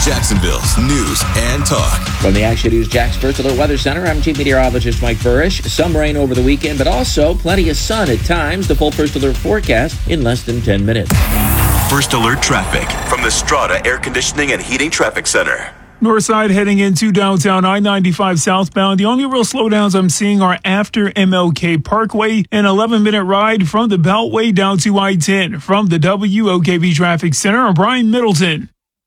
Jacksonville's news and talk. From the Action News Jax First Alert Weather Center, I'm Chief Meteorologist Mike Burrish. Some rain over the weekend, but also plenty of sun at times. The full First Alert forecast in less than 10 minutes. First Alert traffic from the Strata Air Conditioning and Heating Traffic Center. Northside heading into downtown I-95 southbound. The only real slowdowns I'm seeing are after MLK Parkway, an 11-minute ride from the Beltway down to I-10. From the WOKV Traffic Center, I'm Brian Middleton.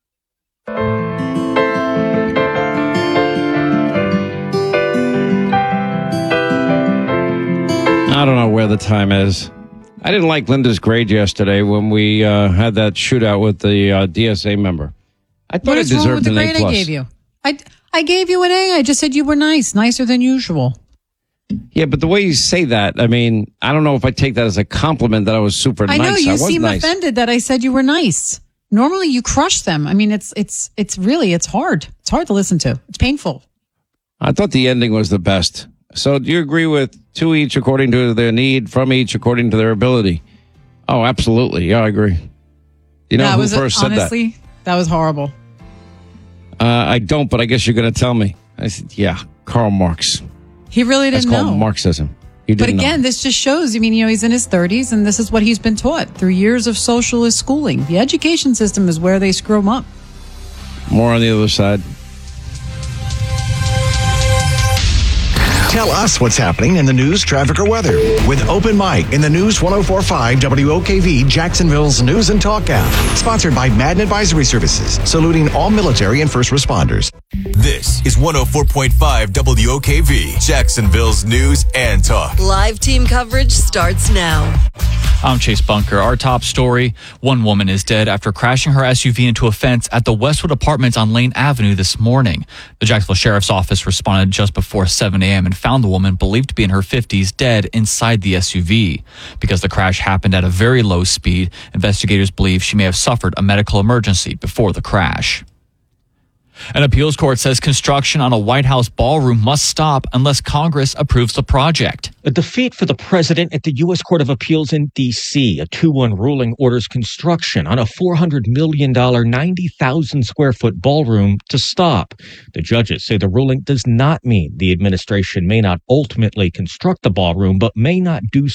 I don't know where the time is. I didn't like Linda's grade yesterday when we had that shootout with the DSA member. I thought I deserved an A+. What is wrong with the grade I gave you? I gave you an A. I just said you were nice, nicer than usual. Yeah, but the way you say that, I mean, I don't know if I take that as a compliment that I was super nice. I know you seem nice. offended that I said you were nice. Normally you crush them. I mean, it's hard. It's hard to listen to. It's painful. I thought the ending was the best. So do you agree with 2 each according to their need, from each according to their ability? Oh, absolutely. Yeah, I agree. You know who first said that? Honestly, that was horrible. I don't, but I guess you're going to tell me. I said, yeah, Karl Marx. He really didn't know. That's called Marxism. But again, this just shows, he's in his 30s, and this is what he's been taught through years of socialist schooling. The education system is where they screw him up. More on the other side. Tell us what's happening in the news, traffic, or weather with Open Mic in the News 104.5 WOKV, Jacksonville's News and Talk app. Sponsored by Madden Advisory Services, saluting all military and first responders. This is 104.5 WOKV, Jacksonville's News and Talk. Live team coverage starts now. I'm Chase Bunker. Our top story, one woman is dead after crashing her SUV into a fence at the Westwood Apartments on Lane Avenue this morning. The Jacksonville Sheriff's Office responded just before 7 a.m. and found the woman, believed to be in her 50s, dead inside the SUV. Because the crash happened at a very low speed, investigators believe she may have suffered a medical emergency before the crash. An appeals court says construction on a White House ballroom must stop unless Congress approves the project. A defeat for the president at the U.S. Court of Appeals in D.C. A 2-1 ruling orders construction on a $400 million, 90,000-square-foot ballroom to stop. The judges say the ruling does not mean the administration may not ultimately construct the ballroom, but may not do